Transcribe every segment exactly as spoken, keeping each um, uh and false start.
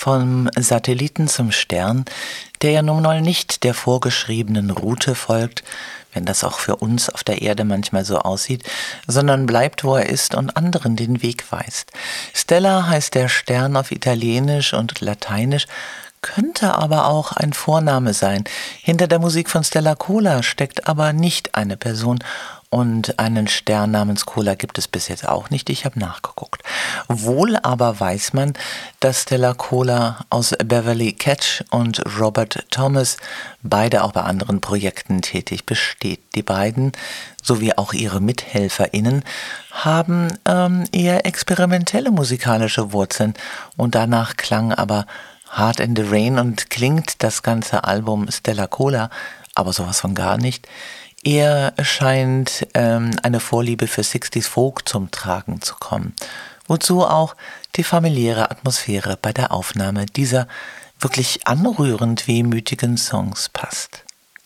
Vom Satelliten zum Stern, der ja nun mal nicht der vorgeschriebenen Route folgt, wenn das auch für uns auf der Erde manchmal so aussieht, sondern bleibt, wo er ist und anderen den Weg weist. Stella heißt der Stern auf Italienisch und Lateinisch, könnte aber auch ein Vorname sein. Hinter der Musik von Stella Cola steckt aber nicht eine Person. Und einen Stern namens Cola gibt es bis jetzt auch nicht, ich habe nachgeguckt. Wohl aber weiß man, dass Stella Cola aus Beverly Ketch und Robert Thomas, beide auch bei anderen Projekten tätig, besteht. Die beiden, sowie auch ihre MithelferInnen, haben ähm, eher experimentelle musikalische Wurzeln und danach klang aber Hard in the Rain und klingt das ganze Album Stella Cola, aber sowas von gar nicht. Eher scheint ähm, eine Vorliebe für sechziger Folk zum Tragen zu kommen, wozu auch die familiäre Atmosphäre bei der Aufnahme dieser wirklich anrührend wehmütigen Songs passt.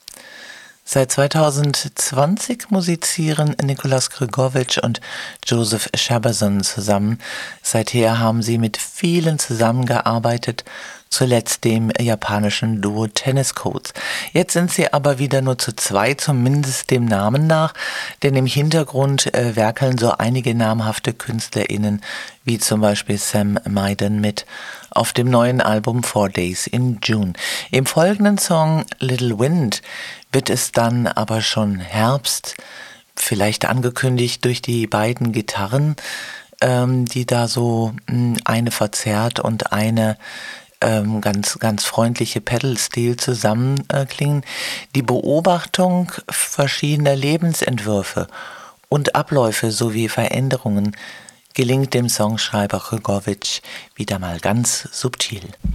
Seit zweitausendzwanzig musizieren Nicolas Grgovic und Joseph Schaberson zusammen. Seither haben sie mit vielen zusammengearbeitet, zuletzt dem japanischen Duo Tennis Coats. Jetzt sind sie aber wieder nur zu zweit, zumindest dem Namen nach, denn im Hintergrund äh, werkeln so einige namhafte KünstlerInnen, wie zum Beispiel Sam Maiden mit auf dem neuen Album Four Days in June. Im folgenden Song Little Wind wird es dann aber schon Herbst, vielleicht angekündigt durch die beiden Gitarren, ähm, die da so mh, eine verzerrt und eine ähm, ganz ganz freundliche Pedal-Stil zusammenklingen. Äh, die Beobachtung verschiedener Lebensentwürfe und Abläufe sowie Veränderungen gelingt dem Songschreiber Grgovic wieder mal ganz subtil.